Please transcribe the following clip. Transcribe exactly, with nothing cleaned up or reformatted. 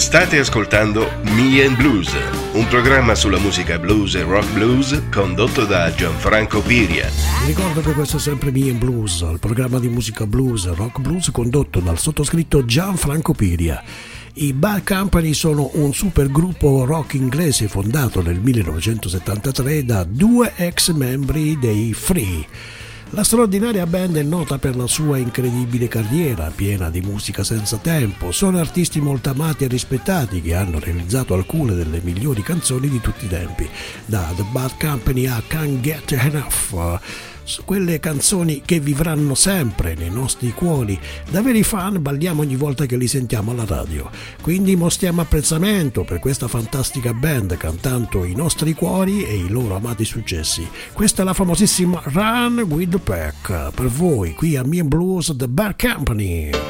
State ascoltando Me and Blues, un programma sulla musica blues e rock blues condotto da Gianfranco Piria. Ricordo che questo è sempre Me and Blues, il programma di musica blues e rock blues condotto dal sottoscritto Gianfranco Piria. I Bad Company sono un supergruppo rock inglese fondato nel millenovecentosettantatré da due ex membri dei Free. La straordinaria band è nota per la sua incredibile carriera, piena di musica senza tempo. Sono artisti molto amati e rispettati che hanno realizzato alcune delle migliori canzoni di tutti i tempi, da The Bad Company a Can't Get Enough. Quelle canzoni che vivranno sempre nei nostri cuori. Da veri fan balliamo ogni volta che li sentiamo alla radio. Quindi mostriamo apprezzamento per questa fantastica band cantando i nostri cuori e i loro amati successi. Questa è la famosissima Run with the Pack per voi qui a Me and Blues The Bad Company.